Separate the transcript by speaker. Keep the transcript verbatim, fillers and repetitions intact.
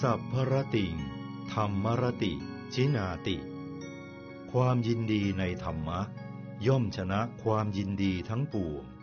Speaker 1: สัพพรติงธัมมรติชินาติความยินดีในธรรมะย่อมชนะความยินดีทั้งปวง